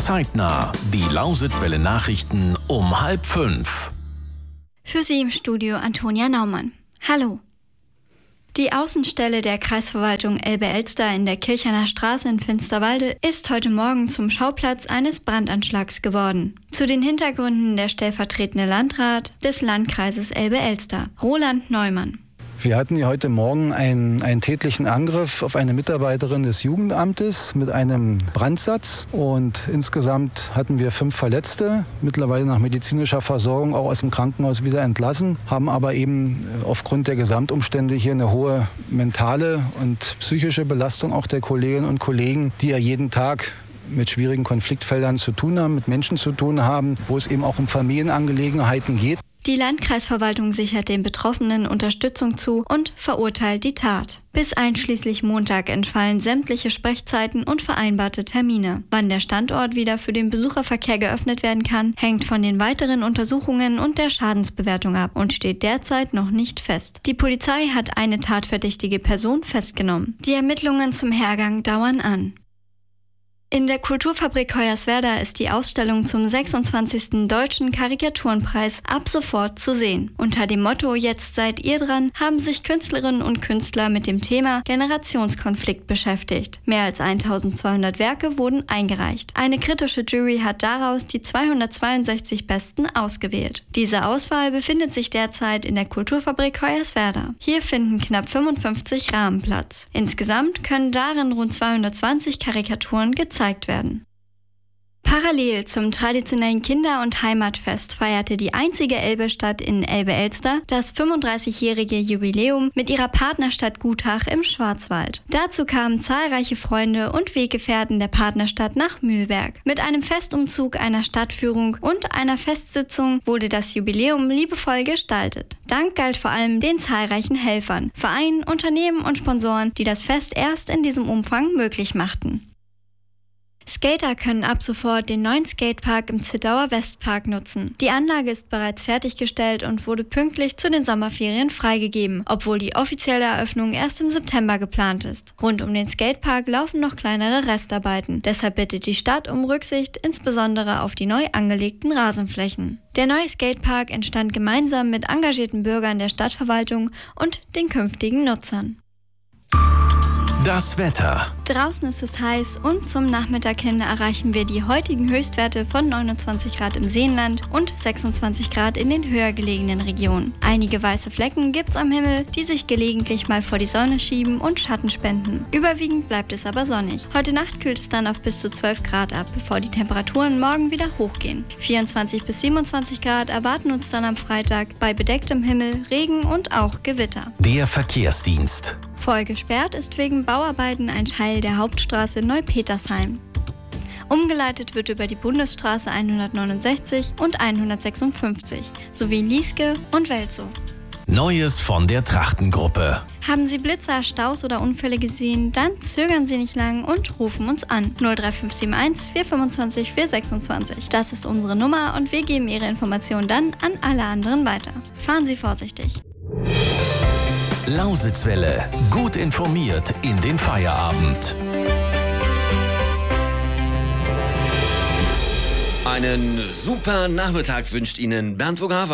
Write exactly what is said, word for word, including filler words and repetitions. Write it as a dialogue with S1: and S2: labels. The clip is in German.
S1: Zeitnah. Die Lausitzwelle Nachrichten um halb fünf.
S2: Für Sie im Studio Antonia Naumann. Hallo. Die Außenstelle der Kreisverwaltung Elbe-Elster in der Kirchhainer Straße in Finsterwalde ist heute Morgen zum Schauplatz eines Brandanschlags geworden. Zu den Hintergründen der stellvertretende Landrat des Landkreises Elbe-Elster, Roland Neumann.
S3: Wir hatten hier heute Morgen einen, einen tätlichen Angriff auf eine Mitarbeiterin des Jugendamtes mit einem Brandsatz. Und insgesamt hatten wir fünf Verletzte, mittlerweile nach medizinischer Versorgung auch aus dem Krankenhaus wieder entlassen, haben aber eben aufgrund der Gesamtumstände hier eine hohe mentale und psychische Belastung auch der Kolleginnen und Kollegen, die ja jeden Tag mit schwierigen Konfliktfeldern zu tun haben, mit Menschen zu tun haben, wo es eben auch um Familienangelegenheiten geht.
S2: Die Landkreisverwaltung sichert den Betroffenen Unterstützung zu und verurteilt die Tat. Bis einschließlich Montag entfallen sämtliche Sprechzeiten und vereinbarte Termine. Wann der Standort wieder für den Besucherverkehr geöffnet werden kann, hängt von den weiteren Untersuchungen und der Schadensbewertung ab und steht derzeit noch nicht fest. Die Polizei hat eine tatverdächtige Person festgenommen. Die Ermittlungen zum Hergang dauern an. In der Kulturfabrik Hoyerswerda ist die Ausstellung zum sechsundzwanzigsten Deutschen Karikaturenpreis ab sofort zu sehen. Unter dem Motto „Jetzt seid ihr dran" haben sich Künstlerinnen und Künstler mit dem Thema Generationskonflikt beschäftigt. Mehr als eintausendzweihundert Werke wurden eingereicht. Eine kritische Jury hat daraus die zweihundertzweiundsechzig besten ausgewählt. Diese Auswahl befindet sich derzeit in der Kulturfabrik Hoyerswerda. Hier finden knapp fünfundfünfzig Rahmen Platz. Insgesamt können darin rund zweihundertzwanzig Karikaturen gezeigt werden. Parallel zum traditionellen Kinder- und Heimatfest feierte die einzige Elbestadt in Elbe-Elster das fünfunddreißigjährige Jubiläum mit ihrer Partnerstadt Gutach im Schwarzwald. Dazu kamen zahlreiche Freunde und Weggefährten der Partnerstadt nach Mühlberg. Mit einem Festumzug, einer Stadtführung und einer Festsitzung wurde das Jubiläum liebevoll gestaltet. Dank galt vor allem den zahlreichen Helfern, Vereinen, Unternehmen und Sponsoren, die das Fest erst in diesem Umfang möglich machten. Skater können ab sofort den neuen Skatepark im Zittauer Westpark nutzen. Die Anlage ist bereits fertiggestellt und wurde pünktlich zu den Sommerferien freigegeben, obwohl die offizielle Eröffnung erst im September geplant ist. Rund um den Skatepark laufen noch kleinere Restarbeiten. Deshalb bittet die Stadt um Rücksicht, insbesondere auf die neu angelegten Rasenflächen. Der neue Skatepark entstand gemeinsam mit engagierten Bürgern der Stadtverwaltung und den künftigen Nutzern.
S1: Das Wetter.
S2: Draußen ist es heiß und zum Nachmittag hin erreichen wir die heutigen Höchstwerte von neunundzwanzig Grad im Seenland und sechsundzwanzig Grad in den höher gelegenen Regionen. Einige weiße Flecken gibt's am Himmel, die sich gelegentlich mal vor die Sonne schieben und Schatten spenden. Überwiegend bleibt es aber sonnig. Heute Nacht kühlt es dann auf bis zu zwölf Grad ab, bevor die Temperaturen morgen wieder hochgehen. vierundzwanzig bis siebenundzwanzig Grad erwarten uns dann am Freitag bei bedecktem Himmel, Regen und auch Gewitter.
S1: Der Verkehrsdienst.
S2: Voll gesperrt ist wegen Bauarbeiten ein Teil der Hauptstraße Neupetersheim. Umgeleitet wird über die Bundesstraße hundertneunundsechzig und hundertsechsundfünfzig sowie Lieske und Welzow.
S1: Neues von der Trachtengruppe.
S2: Haben Sie Blitzer, Staus oder Unfälle gesehen? Dann zögern Sie nicht lang und rufen uns an. null drei fünf sieben eins vier fünfundzwanzig vier sechsundzwanzig. Das ist unsere Nummer und wir geben Ihre Informationen dann an alle anderen weiter. Fahren Sie vorsichtig.
S1: Lausitzwelle. Gut informiert in den Feierabend.
S4: Einen super Nachmittag wünscht Ihnen Bernd Vogava.